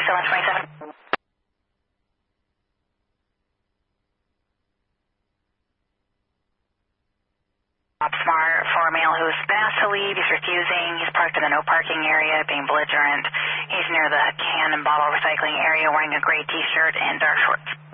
still on 27? Smart for a male who's been asked to leave. He's refusing. He's parked in the no parking area, being belligerent. He's near the can and bottle recycling area wearing a gray t-shirt and dark shorts.